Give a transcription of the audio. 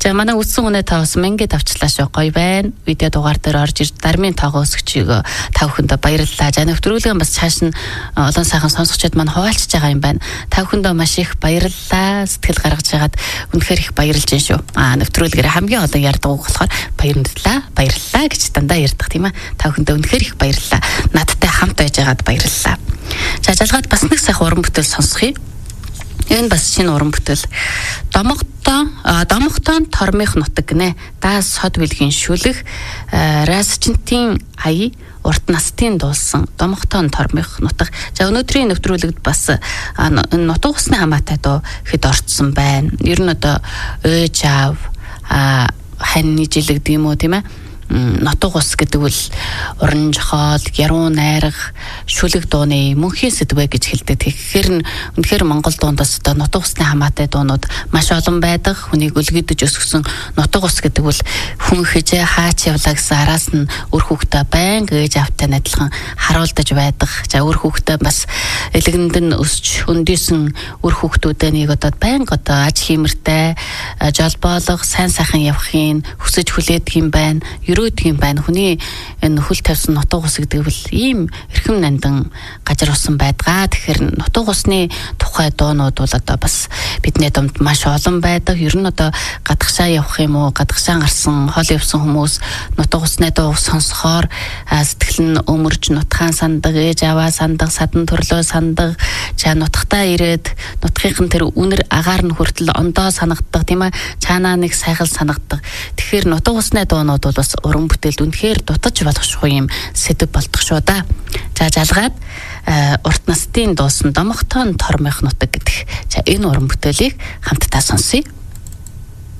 За манай үдсэн хүнээ та бас ингээд авчлаа шүү. Гоё байна. Видео дугаар дээр орж ирж дармын тоогоо өсгчийг та бүхэндээ баярлалаа. За нэвтрүүлгийн бас цааш нь олон сайхан сонсогчдод маань хуваалцж байгаа юм байна. Та бүхэндээ маш их баярлалаа. Сэтгэл гаргаж байгаад үнэхээр их баярлж байна шүү. Нэвтрүүлгээр хамгийн олон ярьдаг болохоор баярлалаа гэж дандаа ярьдаг тийм ээ. Та бүхэндээ үнэхээр их баярлалаа. Надтай хамт байж байгаад баярлалаа. За жалгаад бас нэг сайхан уран бүтээл сонсгоё. Энэ бас шинэ уран бүтээл. Домогтон тормих нутаг гинэ. Даас сод билгийн шүлэг Расчинтийн ая урт настын дуулсан домогтон тормих нутаг. За өнөөдрийн нэвтрүүлэгт бас нутаг усны хамаатай дуу хэд орцсон байна. Ер нь одоо ээж аав хань жилэг гэм үү тийм ээ. Нутаг ус гэдэг бол уран жохол, яруу найрах, шүлэг дууны мөнхийн сэдвэ гэж хэлдэг. Тэгэхээр үнэхээр Монгол дуундас одоо нутаг усны хамаатай дуунууд маш олон байдаг. Хүнийг өлгөдөж өсгсөн нутаг ус гэдэг бол хүн хижээ хаач явлаа гэсэн араас нь үр хүүхдээ байнга ээж аавтай адилхан харуулдаж байдаг. За үр хүүхдээ бас элгэнд нь өсч өндөөсөн үр хүүхдүүдээ нэг одоо байнга одоо аж хиймэртэй, жолбоолох, сайн сайхан явахын хүсэж хүлээдэг юм байна. Өрөөдөг юм байна. Хүний энэ хөл тавьсан нутаг ус гэдэг бол ийм эрхэм нандан газар усан байдгаа. Тэгэхээр нутаг усны тухай дуунууд бол одоо бас бидний думд маш олон байдаг. Ер нь одоо гадагшаа явах юм уу, гадагшаа гарсан хол явсан хүмүүс нутаг усны дуу сонсохоор сэтгэл нь өмөрж нутгаан сандаг, ээж аваа сандаг, садан төрлөө сандаг. За нутгатаа ирээд нутгийнхын тэр үнэр агаар нь хүртэл ондоо санагддаг тийм ээ. Чаанаа нэг сайхал санагддаг. Тэгэхээр нутаг усны дуунууд бол бас уран бүтээлд үнэхээр дутаж болохгүй юм сэдв болдог шүү да. За жалгаад урт настын дуусан домогтон тормих нутаг гэдэг. За энэ уран бүтээлийг хамтдаа сонсъё.